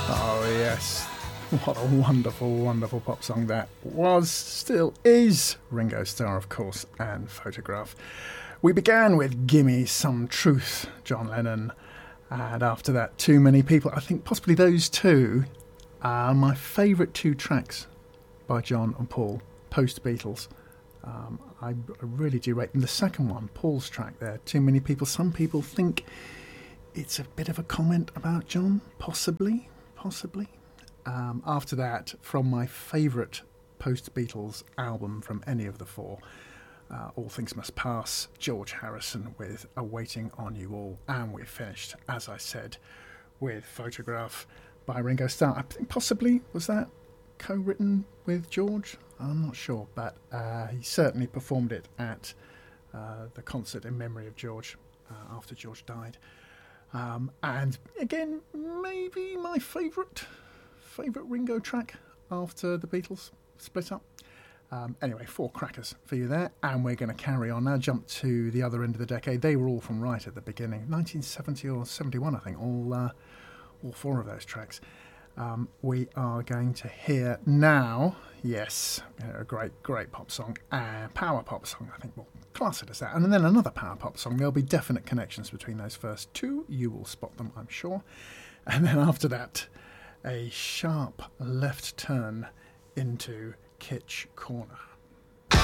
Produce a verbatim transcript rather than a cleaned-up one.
Oh yes, what a wonderful, wonderful pop song that was, still is. Ringo Starr, of course, and Photograph. We began with Gimme Some Truth, John Lennon, and after that, Too Many People. I think possibly those two are my favourite two tracks by John and Paul, post-Beatles. Um, I, I really do rate them. The second one, Paul's track there, Too Many People. Some people think it's a bit of a comment about John, possibly. Possibly. Um, after that, from my favourite post-Beatles album from any of the four, uh, All Things Must Pass, George Harrison with A Waiting on You All. And we finished, as I said, with Photograph by Ringo Starr. I think possibly, was that co-written with George? I'm not sure, but uh, he certainly performed it at uh, the concert in memory of George uh, after George died. Um, and again, maybe my favourite favourite Ringo track after the Beatles split up. Um, anyway, four crackers for you there, and we're going to carry on now. Jump to the other end of the decade. They were all from right at the beginning, nineteen seventy or seventy-one, I think. All uh, all four of those tracks. Um, we are going to hear now, yes, a great, great pop song, uh, power pop song, I think we'll class it as that, and then another power pop song. There'll be definite connections between those first two, you will spot them, I'm sure, and then after that, a sharp left turn into Kitsch Corner.